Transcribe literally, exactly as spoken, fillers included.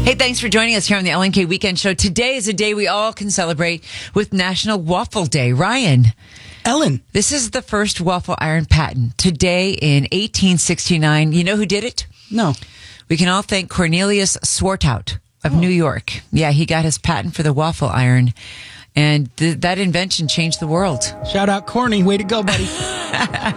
Hey, thanks for joining us here on the L N K Weekend Show. Today is a day we all can celebrate with National Waffle Day. Ryan. Ellen. This is the first waffle iron patent. Today in eighteen sixty-nine. You know who did it? No. We can all thank Cornelius Swartout of oh. New York. Yeah, he got his patent for the waffle iron. And th- that invention changed the world. Shout out Corny. Way to go, buddy.